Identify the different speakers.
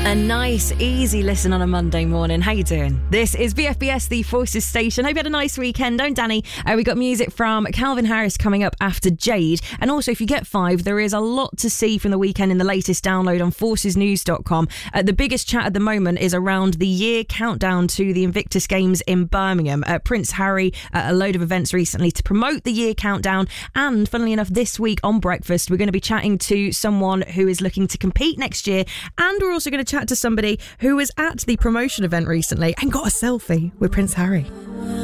Speaker 1: A nice, easy listen on a Monday morning. How you doing? This is BFBS, the Forces Station. Hope you had a nice weekend, don't Danny? We got music from Calvin Harris coming up after Jade. And also, if you get 5, there is a lot to see from the weekend in the latest download on forcesnews.com. The biggest chat at the moment is around the year countdown to the Invictus Games in Birmingham. Prince Harry, a load of events recently to promote the year countdown. And funnily enough, this week on Breakfast, we're going to be chatting to someone who is looking to compete next year. And we're also going to chat to somebody who was at the promotion event recently and got a selfie with Prince Harry.